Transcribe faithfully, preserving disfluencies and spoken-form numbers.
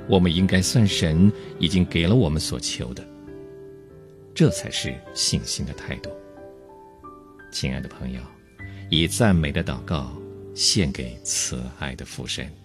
我们应该算神已经给了我们所求的，这才是信心的态度。亲爱的朋友，以赞美的祷告献给慈爱的父神。